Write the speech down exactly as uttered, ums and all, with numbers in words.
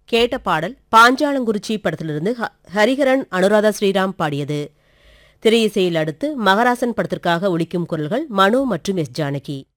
கேட்ட பாடல் பாஞ்சாலங்குறிச்சி படத்திலிருந்து ஹ- ஹரிஹரன் அனுராதா ஸ்ரீராம் பாடியது. திரையிசையில் அடுத்து மகராசன் படத்திற்காக ஒலிக்கும் குரல்கள் மனோ மற்றும் எஸ் ஜானகி.